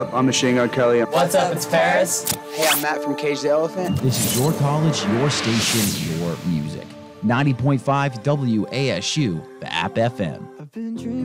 I'm Machine Gun Kelly. What's up, it's Paris. Hey, I'm Matt from Cage the Elephant. This is your college, your station, your music. 90.5 WASU, the App FM.